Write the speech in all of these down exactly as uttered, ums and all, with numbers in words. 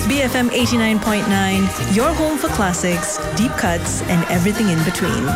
B F M eighty-nine point nine, your home for classics, deep cuts, and everything in between.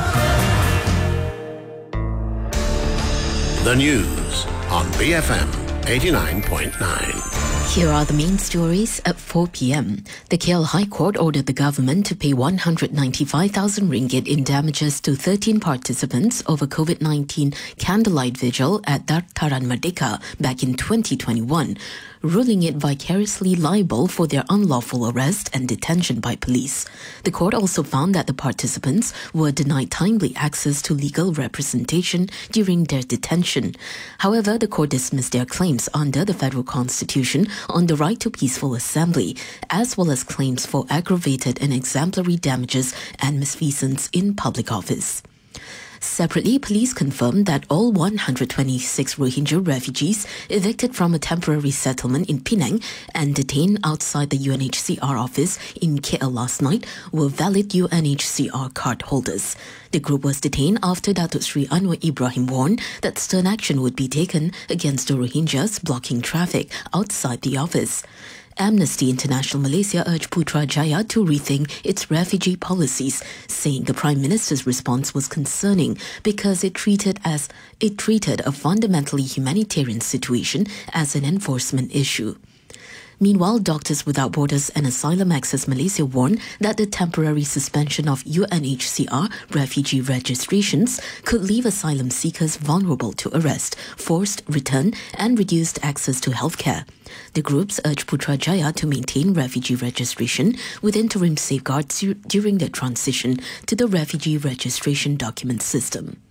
The news on B F M eighty-nine point nine. Here are the main stories at four p.m. The K L High Court ordered the government to pay one hundred ninety-five thousand ringgit in damages to thirteen participants over COVID nineteen candlelight vigil at Dataran Merdeka back in twenty twenty-one, ruling it vicariously liable for their unlawful arrest and detention by police. The court also found that the participants were denied timely access to legal representation during their detention. However, the court dismissed their claims under the federal constitution on the right to peaceful assembly, as well as claims for aggravated and exemplary damages and misfeasance in public office. Separately, police confirmed that all one hundred twenty-six Rohingya refugees evicted from a temporary settlement in Penang and detained outside the U N H C R office in K L last night were valid U N H C R card holders. The group was detained after Datuk Sri Anwar Ibrahim warned that stern action would be taken against the Rohingyas blocking traffic outside the office. Amnesty International Malaysia urged Putrajaya to rethink its refugee policies, saying the Prime Minister's response was concerning because it treated as it treated a fundamentally humanitarian situation as an enforcement issue. Meanwhile, Doctors Without Borders and Asylum Access Malaysia warned that the temporary suspension of U N H C R refugee registrations could leave asylum seekers vulnerable to arrest, forced return, and reduced access to healthcare. The groups urged Putrajaya to maintain refugee registration with interim safeguards during the transition to the refugee registration document system.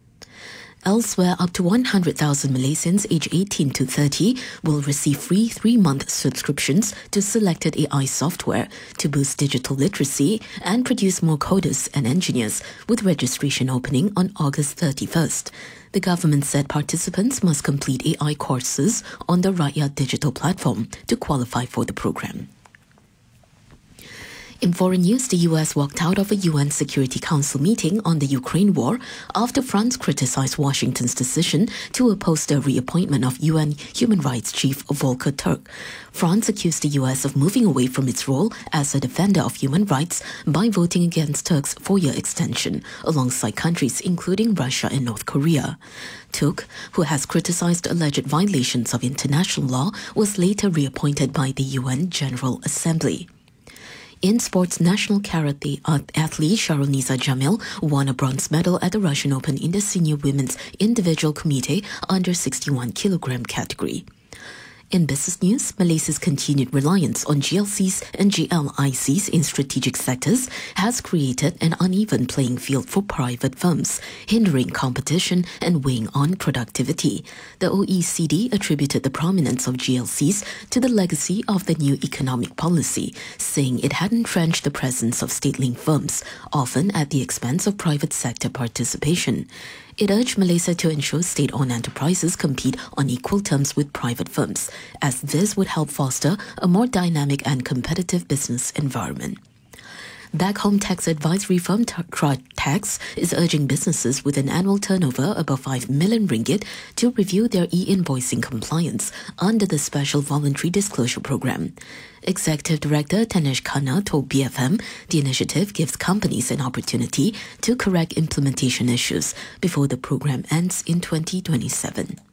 Elsewhere, up to one hundred thousand Malaysians aged eighteen to thirty will receive free three-month subscriptions to selected A I software to boost digital literacy and produce more coders and engineers, with registration opening on August thirty-first. The government said participants must complete A I courses on the Rakyat digital platform to qualify for the program. In foreign news, the U S walked out of a U N Security Council meeting on the Ukraine war after France criticized Washington's decision to oppose the reappointment of U N Human Rights Chief Volker Turk. France accused the U S of moving away from its role as a defender of human rights by voting against Turk's four-year extension, alongside countries including Russia and North Korea. Turk, who has criticized alleged violations of international law, was later reappointed by the U N General Assembly. In sports, national karate athlete Sharonisa Jamil won a bronze medal at the Russian Open in the senior women's individual kumite under sixty-one kilogram category. In business news, Malaysia's continued reliance on G L Cs and G L I Cs in strategic sectors has created an uneven playing field for private firms, hindering competition and weighing on productivity. The O E C D attributed the prominence of G L Cs to the legacy of the new economic policy, saying it had entrenched the presence of state-linked firms, often at the expense of private sector participation. It urged Malaysia to ensure state-owned enterprises compete on equal terms with private firms, as this would help foster a more dynamic and competitive business environment. Back home tax advisory firm TriTax is urging businesses with an annual turnover above five million ringgit to review their e-invoicing compliance under the Special Voluntary Disclosure Program. Executive Director Tanesh Khanna told B F M the initiative gives companies an opportunity to correct implementation issues before the program ends in twenty twenty-seven.